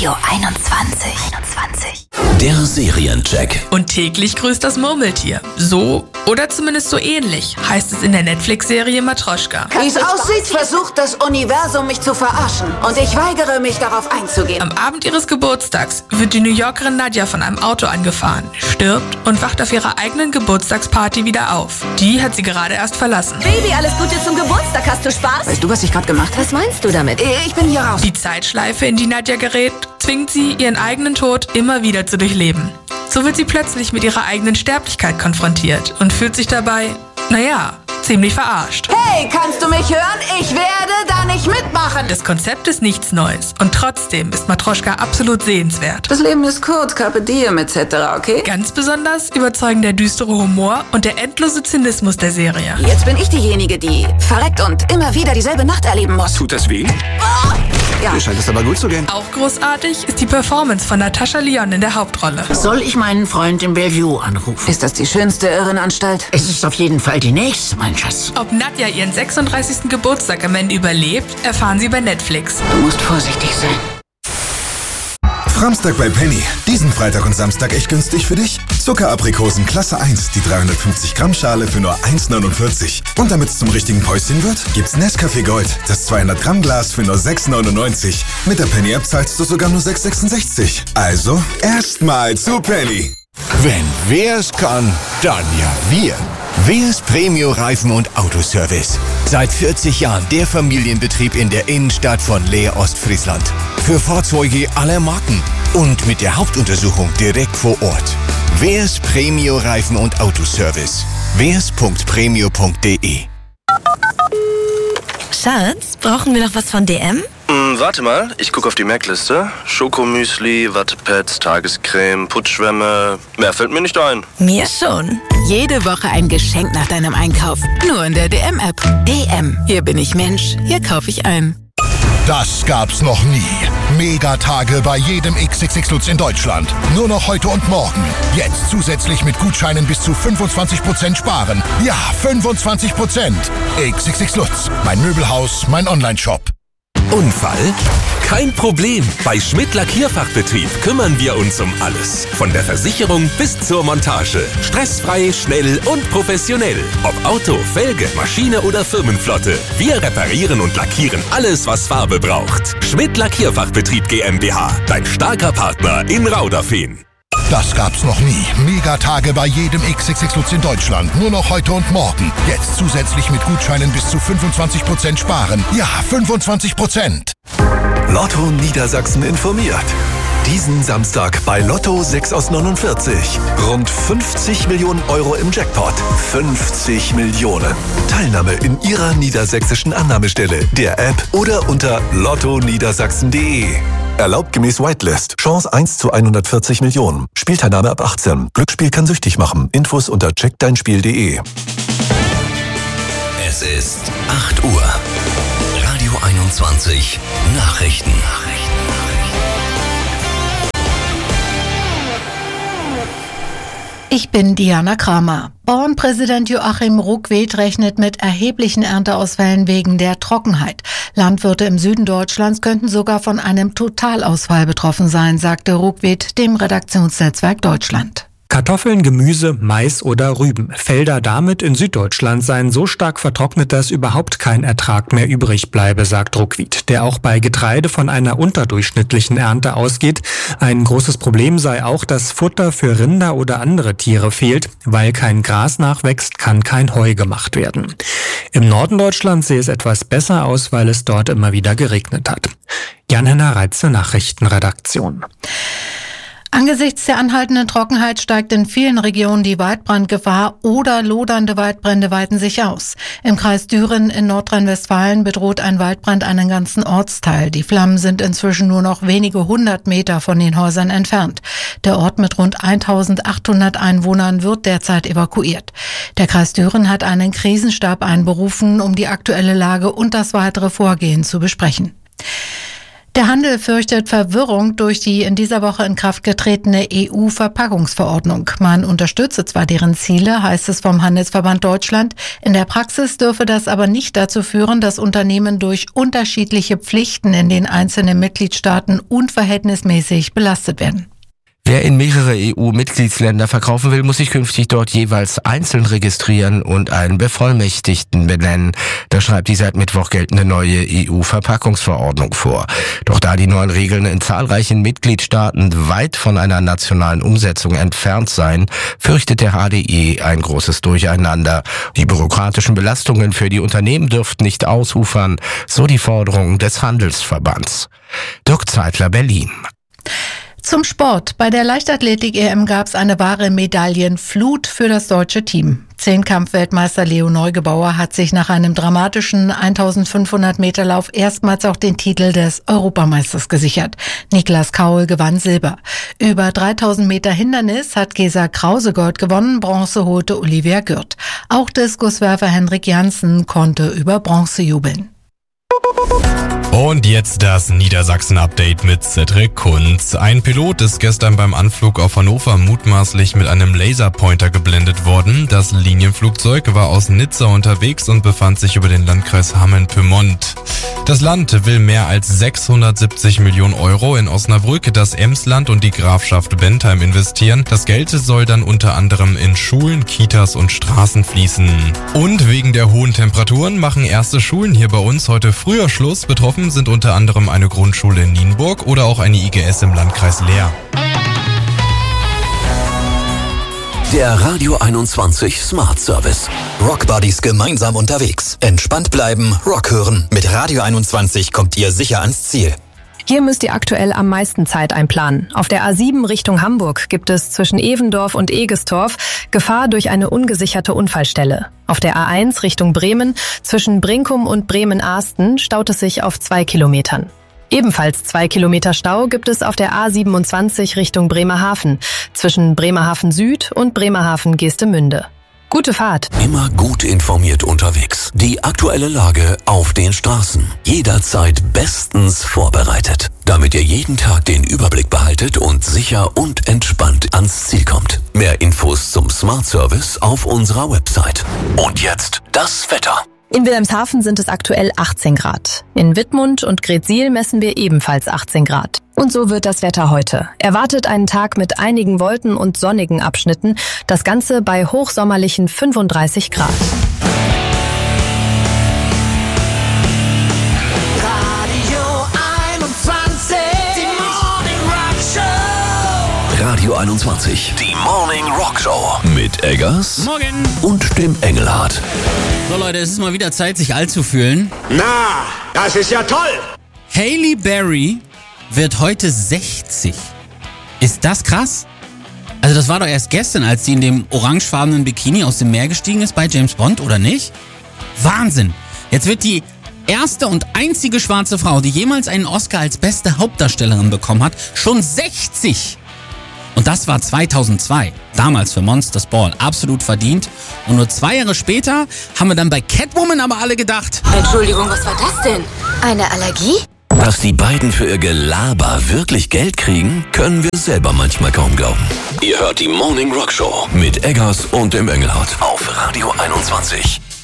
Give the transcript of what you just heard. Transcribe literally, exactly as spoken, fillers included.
Radio einundzwanzig. einundzwanzig. Der Seriencheck. Und täglich grüßt das Murmeltier. So, oder zumindest so ähnlich, heißt es in der Netflix-Serie Matroschka. Wie es aussieht, versucht das Universum mich zu verarschen. Und ich weigere mich, darauf einzugehen. Am Abend ihres Geburtstags wird die New Yorkerin Nadja von einem Auto angefahren, stirbt und wacht auf ihrer eigenen Geburtstagsparty wieder auf. Die hat sie gerade erst verlassen. Baby, alles Gute zum Geburtstag. Hast du Spaß? Weißt du, was ich gerade gemacht habe? Was meinst du damit? Ich bin hier raus. Die Zeitschleife, in die Nadja gerät, zwingt sie, ihren eigenen Tod immer wieder zu durchleben. So wird sie plötzlich mit ihrer eigenen Sterblichkeit konfrontiert und fühlt sich dabei, naja, ziemlich verarscht. Hey, kannst du mich hören? Ich werde da nicht mitmachen. Das Konzept ist nichts Neues und trotzdem ist Matroschka absolut sehenswert. Das Leben ist kurz, carpe diem et cetera, okay? Ganz besonders überzeugen der düstere Humor und der endlose Zynismus der Serie. Jetzt bin ich diejenige, die verreckt und immer wieder dieselbe Nacht erleben muss. Tut das weh? Oh! Ja. Mir scheint es aber gut zu gehen. Auch großartig ist die Performance von Natascha Lyonne in der Hauptrolle. Soll ich meinen Freund in Bellevue anrufen? Ist das die schönste Irrenanstalt? Es ist auf jeden Fall die nächste, mein Schatz. Ob Nadja ihren sechsunddreißigsten Geburtstag am Ende überlebt, erfahren Sie bei Netflix. Du musst vorsichtig sein. Framstag bei Penny. Diesen Freitag und Samstag echt günstig für dich. Zuckeraprikosen Klasse eins, die dreihundertfünfzig Gramm Schale für nur eins neunundvierzig. Und damit es zum richtigen Päuschen wird, gibt's Nescafé Gold, das zweihundert Gramm Glas für nur sechs neunundneunzig. Mit der Penny App zahlst du sogar nur sechs sechsundsechzig. Also erstmal zu Penny. Wenn wer's kann, dann ja wir. Wers Premio Reifen und Autoservice. Seit vierzig Jahren der Familienbetrieb in der Innenstadt von Leer Ostfriesland. Für Fahrzeuge aller Marken und mit der Hauptuntersuchung direkt vor Ort. Wers Premio Reifen und Autoservice. wers punkt premio punkt de. Schatz, brauchen wir noch was von D M? Hm, warte mal, ich gucke auf die Merkliste. Schokomüsli, Wattepads, Tagescreme, Putzschwämme. Mehr fällt mir nicht ein. Mir schon. Jede Woche ein Geschenk nach deinem Einkauf. Nur in der D M-App. D M. Hier bin ich Mensch. Hier kaufe ich ein. Das gab's noch nie. Megatage bei jedem X X X Lutz in Deutschland. Nur noch heute und morgen. Jetzt zusätzlich mit Gutscheinen bis zu fünfundzwanzig Prozent sparen. Ja, fünfundzwanzig Prozent. X X X Lutz. Mein Möbelhaus, mein Onlineshop. Unfall? Kein Problem. Bei Schmidt Lackierfachbetrieb kümmern wir uns um alles. Von der Versicherung bis zur Montage. Stressfrei, schnell und professionell. Ob Auto, Felge, Maschine oder Firmenflotte. Wir reparieren und lackieren alles, was Farbe braucht. Schmidt Lackierfachbetrieb GmbH. Dein starker Partner in Rauderfehn. Das gab's noch nie. Megatage bei jedem X X X Lutz in Deutschland. Nur noch heute und morgen. Jetzt zusätzlich mit Gutscheinen bis zu fünfundzwanzig Prozent sparen. Ja, fünfundzwanzig Prozent. Lotto Niedersachsen informiert. Diesen Samstag bei Lotto sechs aus neunundvierzig. Rund fünfzig Millionen Euro im Jackpot. fünfzig Millionen. Teilnahme in Ihrer niedersächsischen Annahmestelle, der App oder unter lotto niedersachsen punkt de. Erlaubt gemäß Whitelist. Chance eins zu hundertvierzig Millionen. Spielteilnahme ab achtzehn. Glücksspiel kann süchtig machen. Infos unter check dein spiel punkt de. Es ist acht Uhr. Radio einundzwanzig. Nachrichten. Ich bin Diana Kramer. Bauernpräsident Joachim Ruckwied rechnet mit erheblichen Ernteausfällen wegen der Trockenheit. Landwirte im Süden Deutschlands könnten sogar von einem Totalausfall betroffen sein, sagte Ruckwied dem Redaktionsnetzwerk Deutschland. Kartoffeln, Gemüse, Mais oder Rüben. Felder damit in Süddeutschland seien so stark vertrocknet, dass überhaupt kein Ertrag mehr übrig bleibe, sagt Ruckwied, der auch bei Getreide von einer unterdurchschnittlichen Ernte ausgeht. Ein großes Problem sei auch, dass Futter für Rinder oder andere Tiere fehlt. Weil kein Gras nachwächst, kann kein Heu gemacht werden. Im Norden Deutschlands sehe es etwas besser aus, weil es dort immer wieder geregnet hat. Jan-Henner Reitze, Nachrichtenredaktion. Angesichts der anhaltenden Trockenheit steigt in vielen Regionen die Waldbrandgefahr oder lodernde Waldbrände weiten sich aus. Im Kreis Düren in Nordrhein-Westfalen bedroht ein Waldbrand einen ganzen Ortsteil. Die Flammen sind inzwischen nur noch wenige hundert Meter von den Häusern entfernt. Der Ort mit rund eintausendachthundert Einwohnern wird derzeit evakuiert. Der Kreis Düren hat einen Krisenstab einberufen, um die aktuelle Lage und das weitere Vorgehen zu besprechen. Der Handel fürchtet Verwirrung durch die in dieser Woche in Kraft getretene E U-Verpackungsverordnung. Man unterstütze zwar deren Ziele, heißt es vom Handelsverband Deutschland. In der Praxis dürfe das aber nicht dazu führen, dass Unternehmen durch unterschiedliche Pflichten in den einzelnen Mitgliedstaaten unverhältnismäßig belastet werden. Wer in mehrere E U-Mitgliedsländer verkaufen will, muss sich künftig dort jeweils einzeln registrieren und einen Bevollmächtigten benennen. Das schreibt die seit Mittwoch geltende neue E U-Verpackungsverordnung vor. Doch da die neuen Regeln in zahlreichen Mitgliedstaaten weit von einer nationalen Umsetzung entfernt seien, fürchtet der H D E ein großes Durcheinander. Die bürokratischen Belastungen für die Unternehmen dürften nicht ausufern, so die Forderung des Handelsverbands. Dirk Zeitler, Berlin. Zum Sport. Bei der Leichtathletik-E M gab es eine wahre Medaillenflut für das deutsche Team. Zehnkampf-Weltmeister Leo Neugebauer hat sich nach einem dramatischen eintausendfünfhundert Meter Lauf erstmals auch den Titel des Europameisters gesichert. Niklas Kaul gewann Silber. Über dreitausend Meter Hindernis hat Gesa Krause Gold gewonnen, Bronze holte Olivia Gürt. Auch Diskuswerfer Henrik Janssen konnte über Bronze jubeln. Und jetzt das Niedersachsen-Update mit Cedric Kunz. Ein Pilot ist gestern beim Anflug auf Hannover mutmaßlich mit einem Laserpointer geblendet worden. Das Linienflugzeug war aus Nizza unterwegs und befand sich über den Landkreis Hameln-Pyrmont. Das Land will mehr als sechshundertsiebzig Millionen Euro in Osnabrück, das Emsland und die Grafschaft Bentheim investieren. Das Geld soll dann unter anderem in Schulen, Kitas und Straßen fließen. Und wegen der hohen Temperaturen machen erste Schulen hier bei uns heute früher Schluss. Betroffen sind unter anderem eine Grundschule in Nienburg oder auch eine I G S im Landkreis Leer. Der Radio einundzwanzig Smart Service. Rockbuddies gemeinsam unterwegs. Entspannt bleiben, Rock hören. Mit Radio einundzwanzig kommt ihr sicher ans Ziel. Hier müsst ihr aktuell am meisten Zeit einplanen. Auf der A sieben Richtung Hamburg gibt es zwischen Evendorf und Egestorf Gefahr durch eine ungesicherte Unfallstelle. Auf der A eins Richtung Bremen zwischen Brinkum und Bremen-Ahsten staut es sich auf zwei Kilometern. Ebenfalls zwei Kilometer Stau gibt es auf der A siebenundzwanzig Richtung Bremerhaven zwischen Bremerhaven Süd und Bremerhaven Geestemünde. Gute Fahrt. Immer gut informiert unterwegs. Die aktuelle Lage auf den Straßen. Jederzeit bestens vorbereitet. Damit ihr jeden Tag den Überblick behaltet und sicher und entspannt ans Ziel kommt. Mehr Infos zum Smart Service auf unserer Website. Und jetzt das Wetter. In Wilhelmshaven sind es aktuell achtzehn Grad. In Wittmund und Gretzsiel messen wir ebenfalls achtzehn Grad. Und so wird das Wetter heute. Erwartet einen Tag mit einigen Wolken und sonnigen Abschnitten. Das Ganze bei hochsommerlichen fünfunddreißig Grad. Radio einundzwanzig, die Morning Rock Show. Radio einundzwanzig, die Morning Rock Show. Mit Eggers. Morgen. Und dem Engelhardt. So Leute, es ist mal wieder Zeit, sich alt zu fühlen. Na, das ist ja toll. Halle Berry wird heute sechzig. Ist das krass? Also das war doch erst gestern, als sie in dem orangefarbenen Bikini aus dem Meer gestiegen ist bei James Bond, oder nicht? Wahnsinn! Jetzt wird die erste und einzige schwarze Frau, die jemals einen Oscar als beste Hauptdarstellerin bekommen hat, schon sechzig! Und das war zweitausendzwei, damals für Monsters Ball, absolut verdient. Und nur zwei Jahre später haben wir dann bei Catwoman aber alle gedacht... Entschuldigung, was war das denn? Eine Allergie? Dass die beiden für ihr Gelaber wirklich Geld kriegen, können wir selber manchmal kaum glauben. Ihr hört die Morning Rock Show mit Eggers und dem Engelhardt auf Radio einundzwanzig.